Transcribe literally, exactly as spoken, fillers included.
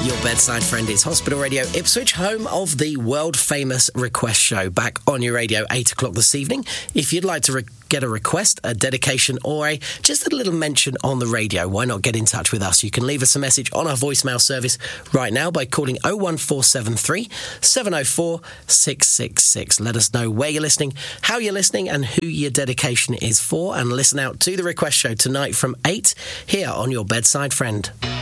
Your bedside friend is Hospital Radio Ipswich, home of the world-famous Request Show, back on your radio, eight o'clock this evening. If you'd like to re- get a request, a dedication, or a just a little mention on the radio, why not get in touch with us? You can leave us a message on our voicemail service right now by calling oh one four seven three, seven oh four, six six six. Let us know where you're listening, how you're listening, and who your dedication is for, and listen out to the Request Show tonight from eight here on Your Bedside Friend.